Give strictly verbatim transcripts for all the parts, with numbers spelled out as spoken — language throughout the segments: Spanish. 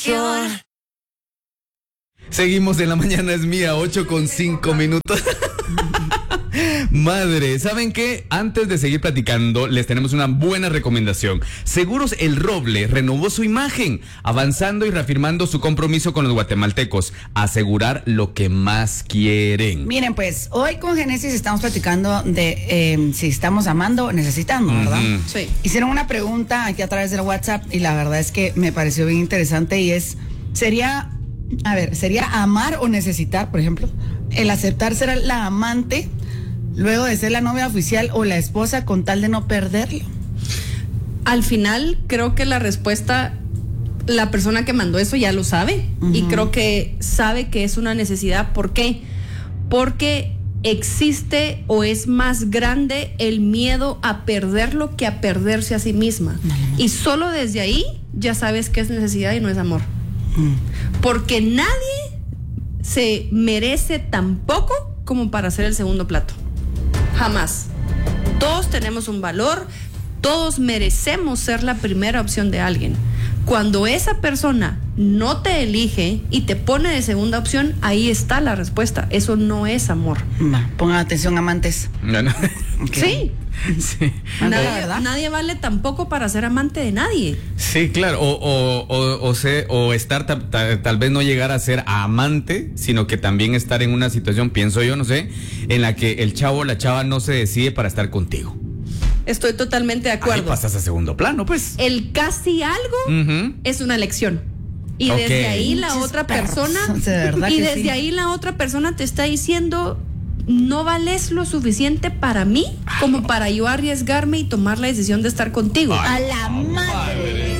Seguimos en La Mañana Es Mía, ocho con cinco minutos. Madre, ¿saben qué? Antes de seguir platicando, les tenemos una buena recomendación. Seguros El Roble renovó su imagen, avanzando y reafirmando su compromiso con los guatemaltecos. Asegurar lo que más quieren. Miren, pues, hoy con Génesis estamos platicando de eh, si estamos amando o necesitando, ¿verdad? Uh-huh. Sí. Hicieron una pregunta aquí a través del WhatsApp y la verdad es que me pareció bien interesante y es, sería, a ver, ¿sería amar o necesitar, por ejemplo? El aceptar ser la amante luego de ser la novia oficial o la esposa con tal de no perderlo. Al final, creo que la respuesta, la persona que mandó eso ya lo sabe. Uh-huh. Y creo que sabe que es una necesidad. ¿Por qué? Porque existe o es más grande el miedo a perderlo que a perderse a sí misma. Uh-huh. Y solo desde ahí ya sabes que es necesidad y no es amor. Uh-huh. Porque nadie se merece tan poco como para ser el segundo plato. Jamás. Todos tenemos un valor, todos merecemos ser la primera opción de alguien. Cuando esa persona no te elige y te pone de segunda opción, ahí está la respuesta. Eso no es amor. No, pongan atención, amantes. No, no. Okay. Sí. Sí. Nadie, nadie vale tampoco para ser amante de nadie. Sí, claro. O, o, o, o, sé, o estar, ta, ta, tal vez no llegar a ser amante, sino que también estar en una situación, pienso yo, no sé, en la que el chavo o la chava no se decide para estar contigo. Estoy totalmente de acuerdo. Ahí pasas a segundo plano, pues. El casi algo uh-huh. es una elección. Y okay. desde ahí la Muchas otra perros. persona De verdad y que desde sí. ahí la otra persona te está diciendo: no vales lo suficiente para mí como para yo arriesgarme y tomar la decisión de estar contigo. Ay, a la madre.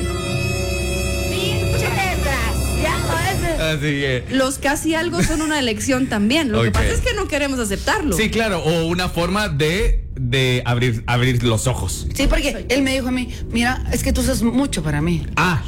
Así que... Los casi algo son una elección también. Lo okay. que pasa es que no queremos aceptarlo. Sí, claro, o una forma de, de abrir, abrir los ojos. Sí, porque él me dijo a mí, mira, es que tú sos mucho para mí. Ah,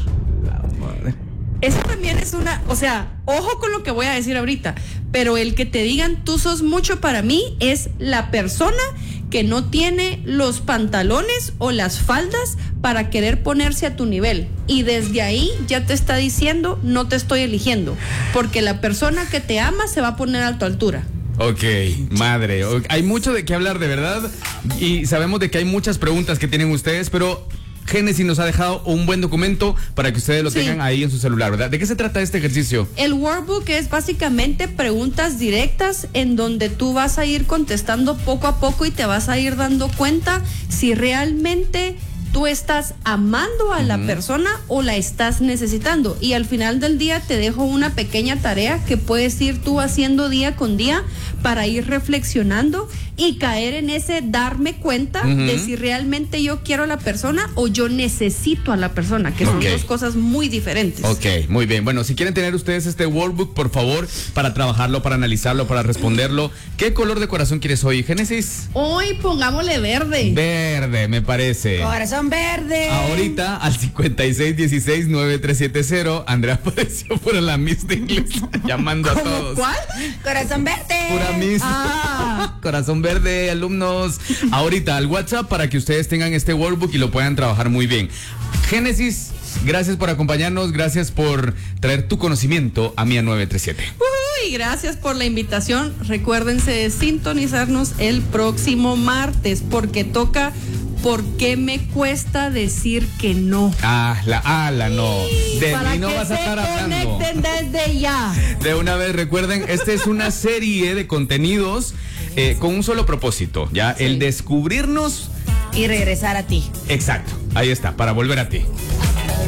eso también es una, o sea, ojo con lo que voy a decir ahorita, pero el que te digan tú sos mucho para mí es la persona que no tiene los pantalones o las faldas para querer ponerse a tu nivel. Y desde ahí ya te está diciendo, no te estoy eligiendo, porque la persona que te ama se va a poner a tu altura. Ok, madre, hay mucho de qué hablar, de verdad, y sabemos de que hay muchas preguntas que tienen ustedes, pero Génesis nos ha dejado un buen documento para que ustedes lo sí. tengan ahí en su celular, ¿verdad? ¿De qué se trata este ejercicio? El workbook es básicamente preguntas directas en donde tú vas a ir contestando poco a poco y te vas a ir dando cuenta si realmente tú estás amando a la uh-huh. persona o la estás necesitando. Y al final del día te dejo una pequeña tarea que puedes ir tú haciendo día con día para ir reflexionando y caer en ese darme cuenta uh-huh. de si realmente yo quiero a la persona o yo necesito a la persona, que son okay. dos cosas muy diferentes. Ok, muy bien. Bueno, si quieren tener ustedes este workbook, por favor, para trabajarlo, para analizarlo, para responderlo. ¿Qué color de corazón quieres hoy, Génesis? Hoy pongámosle verde. Verde, me parece. Corazón verde. Ahorita al cincuenta y seis dieciséis noventa y tres setenta, Andrea apareció por la Miss de inglés llamando a todos. ¿Cuál? Corazón verde. Pura Miss. Ah. Corazón verde, alumnos. Ahorita al WhatsApp para que ustedes tengan este workbook y lo puedan trabajar muy bien. Génesis, gracias por acompañarnos, gracias por traer tu conocimiento a Mía nueve tres siete. Uy, gracias por la invitación. Recuérdense de sintonizarnos el próximo martes porque toca ¿por qué me cuesta decir que no? Ah, la, ah, la no. De Para mí no que vas a se estar hablando. conecten desde ya. De una vez, recuerden, esta es una serie de contenidos eh, con un solo propósito, ¿ya? Sí. El descubrirnos y regresar a ti. Exacto, ahí está, para volver a ti.